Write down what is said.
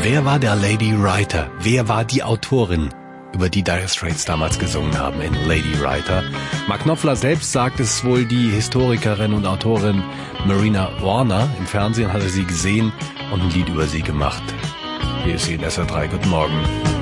wer war der Lady Writer? Wer war die Autorin, über die Dire Straits damals gesungen haben in Lady Writer? Mark Knopfler selbst sagt, es ist wohl die Historikerin und Autorin Marina Warner. Im Fernsehen hat er sie gesehen und ein Lied über sie gemacht. Hier ist sie in SR3. Guten Morgen.